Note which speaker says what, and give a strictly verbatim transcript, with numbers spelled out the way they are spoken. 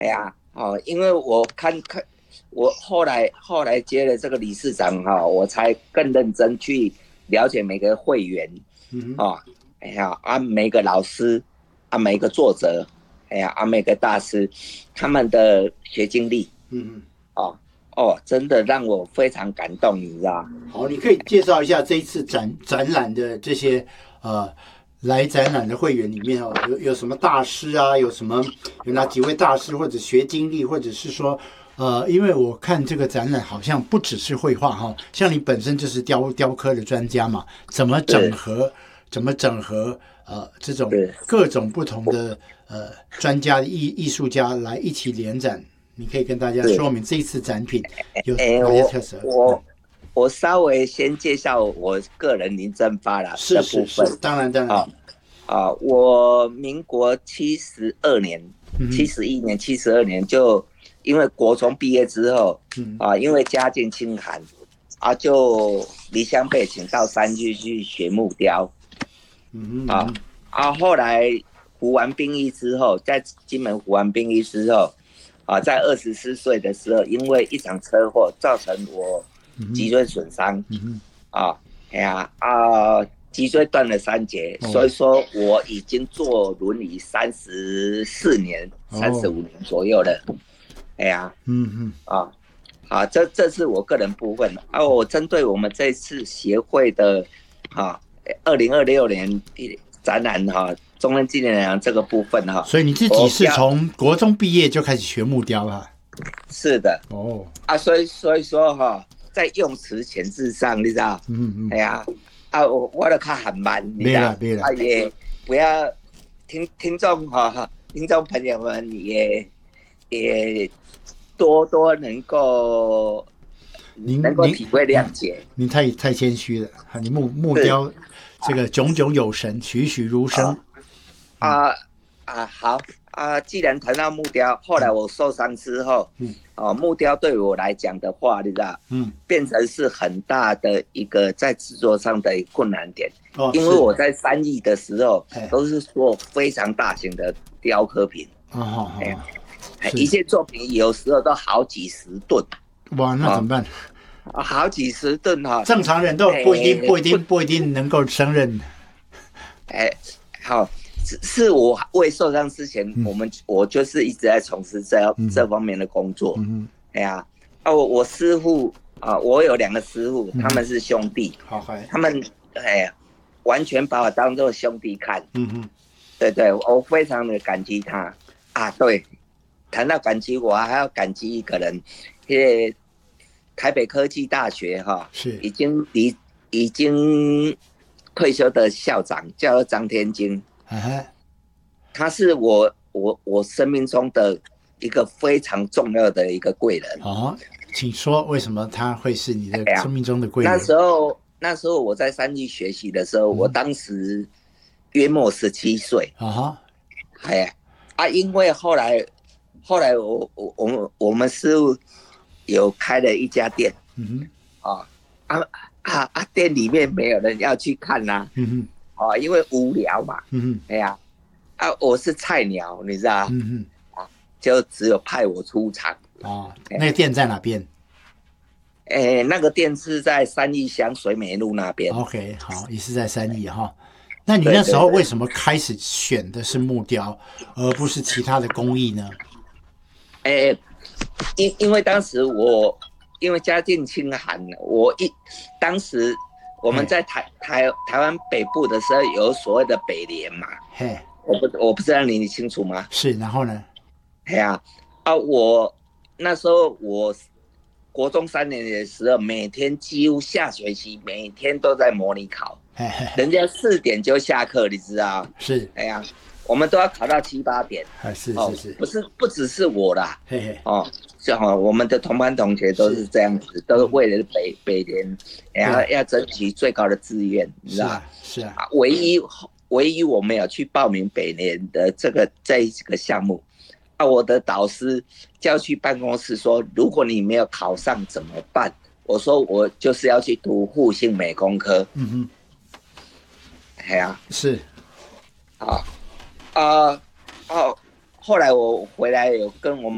Speaker 1: 哎呀，哦，因为我看看，我后来后来接了这个理事长哈、我才更认真去了解每个会员
Speaker 2: 嗯
Speaker 1: 啊、哎呀啊每个老师啊每个作者，哎呀啊每个大师他们的学经历
Speaker 2: 嗯嗯。
Speaker 1: 哦哦，真的让我非常感动，你知道？
Speaker 2: 好，你可以介绍一下这一次展展览的这些呃来展览的会员里面哦，有有什么大师啊？有什么有哪几位大师或者学经历，或者是说呃，因为我看这个展览好像不只是绘画哈，像你本身就是雕雕刻的专家嘛，怎么整
Speaker 1: 是
Speaker 2: 合怎么整合呃这种
Speaker 1: 是，
Speaker 2: 各种不同的呃专家艺艺术家来一起联展？你可以跟大家说
Speaker 1: 是，
Speaker 2: 明这一次展品有
Speaker 1: 哎，
Speaker 2: 哪些
Speaker 1: 我
Speaker 2: 特色？嗯。
Speaker 1: 我我稍微先介绍我个人林正发了
Speaker 2: 是
Speaker 1: 的部分
Speaker 2: 是是，当然当然。
Speaker 1: 啊啊，我民国七十二年、七
Speaker 2: 嗯
Speaker 1: 十一年、七十二年就因为国中毕业之后
Speaker 2: 嗯
Speaker 1: 啊，因为家境清寒啊，就离乡背井到山区去学木雕啊
Speaker 2: 嗯嗯
Speaker 1: 啊，后来服完兵役之后，在金门服完兵役之后啊，在二十四岁的时候，因为一场车祸造成我脊
Speaker 2: 嗯
Speaker 1: 椎损伤
Speaker 2: 嗯嗯。
Speaker 1: 啊，哎呀啊，脊椎断了三节，所
Speaker 2: 哦
Speaker 1: 以说我已经坐轮椅三十四年、三十
Speaker 2: 哦。
Speaker 1: 五年左右了。哎呀
Speaker 2: 嗯嗯
Speaker 1: 啊啊，这这是我个人部分啊。我针对我们这次协会的啊，二零二六年展览哈、啊，中正纪念堂这个部分哈、啊，
Speaker 2: 所以你自己
Speaker 1: 我比较
Speaker 2: 是从国中毕业就开始学木雕了？
Speaker 1: 是的
Speaker 2: 哦。
Speaker 1: 啊，所以所以说哈、啊，在用词遣字上，你知道，
Speaker 2: 嗯嗯。
Speaker 1: 哎呀啊，我我的看很慢，你知
Speaker 2: 没
Speaker 1: 道
Speaker 2: 了没了。
Speaker 1: 啊，也不要听听众哈、听众朋友们也也多多能够能
Speaker 2: 您您
Speaker 1: 够体会谅
Speaker 2: 您
Speaker 1: 解，
Speaker 2: 您太太谦虚了啊！你木木
Speaker 1: 是
Speaker 2: 雕这个炯炯有神，栩栩如生。
Speaker 1: 啊啊啊好啊，既然谈到木雕，后来我受伤之后，
Speaker 2: 嗯
Speaker 1: 哦、木雕对我来讲的话，你知道，
Speaker 2: 嗯。
Speaker 1: 变成是很大的一个在制作上的困难点，
Speaker 2: 哦是。
Speaker 1: 因为我在翻译的时候
Speaker 2: 哎。
Speaker 1: 都是做非常大型的雕刻品，
Speaker 2: 哦好好
Speaker 1: 哎呀，
Speaker 2: 好。
Speaker 1: 一
Speaker 2: 是。
Speaker 1: 件作品有时候都好几十吨
Speaker 2: 哇，那怎
Speaker 1: 啊，
Speaker 2: 么办？
Speaker 1: 好几十吨哈、
Speaker 2: 正常人都不一定
Speaker 1: 哎不
Speaker 2: 不一定不一定能够胜任。
Speaker 1: 哎，好，是是我未受伤之前，
Speaker 2: 嗯
Speaker 1: 我们我就是一直在从事这
Speaker 2: 嗯
Speaker 1: 这方面的工作。
Speaker 2: 嗯
Speaker 1: 哎呀，啊，我我师傅啊，我有两个师傅，
Speaker 2: 嗯嗯。
Speaker 1: 他们是兄弟，
Speaker 2: 好嗨。
Speaker 1: 他们哎完全把我当做兄弟看。
Speaker 2: 嗯嗯。
Speaker 1: 对对，我非常的感激他啊。对，谈到感激，我还要感激一个人，因为台北科技大学哈、
Speaker 2: 是。
Speaker 1: 已经离已经退休的校长叫做张天金，
Speaker 2: 哎。
Speaker 1: 他是我我我生命中的一个非常重要的一个贵人。
Speaker 2: 好，请说为什么他会是你的
Speaker 1: 哎呀，
Speaker 2: 生命中的贵
Speaker 1: 那
Speaker 2: 人？
Speaker 1: 时候那时候我在三义学习的时候，我
Speaker 2: 嗯。
Speaker 1: 当时约莫十七岁。
Speaker 2: 啊哈。
Speaker 1: 哎呀啊，因为后来后来我我我们我们是有开了一家店
Speaker 2: 嗯
Speaker 1: 啊啊啊啊，店里面没有人要去看呐、
Speaker 2: 哼。嗯哼。
Speaker 1: 啊，因为无聊嘛。
Speaker 2: 嗯哼。
Speaker 1: 哎呀啊，我是菜鸟，你知道
Speaker 2: 嗯
Speaker 1: 啊，就只有派我出场。
Speaker 2: 哼。哦，
Speaker 1: 哎
Speaker 2: 那个店在哪边
Speaker 1: 哎，那个店是在三义乡水美路那边。
Speaker 2: ？OK，好，也是在三义哈。那你那时
Speaker 1: 对对对，
Speaker 2: 候为什么开始选的是木雕，而不是其他的工艺呢？
Speaker 1: 哎，因因为当时我因为家境清寒，我一当时我们
Speaker 2: 嘿。
Speaker 1: 在台台台湾北部的时候有所谓的北联嘛，
Speaker 2: 嘿。
Speaker 1: 我不我不知道你你清楚吗？
Speaker 2: 是，然后呢？
Speaker 1: 哎呀啊，我那时候我国中三年级的时候，每天几乎下学期每天都在模拟考，
Speaker 2: 嘿嘿嘿。
Speaker 1: 人家四点就下课，你知道？
Speaker 2: 是。
Speaker 1: 哎呀，我们都要考到七八点。
Speaker 2: 啊，是
Speaker 1: 哦，
Speaker 2: 是是。
Speaker 1: 不是不只是我啦，
Speaker 2: 嘿嘿。
Speaker 1: 哦，像我们的同班同学都是这样子，都是为了北北联，然后要争取最高的志愿，你知道吗？
Speaker 2: 是啊。
Speaker 1: 啊，唯一唯一我没有去报名北联的这个这一个项目，啊，我的导师叫去办公室说，如果你没有考上怎么办？我说我就是要去读复兴美工科。
Speaker 2: 嗯哼。
Speaker 1: 哎呀，
Speaker 2: 是。
Speaker 1: 啊啊哦，后来我回来有跟我们。